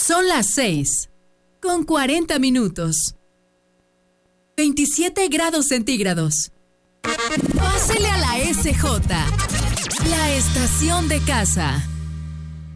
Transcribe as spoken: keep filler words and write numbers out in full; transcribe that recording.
Son las seis, con cuarenta minutos. veintisiete grados centígrados. Pásele a la S J, la estación de casa.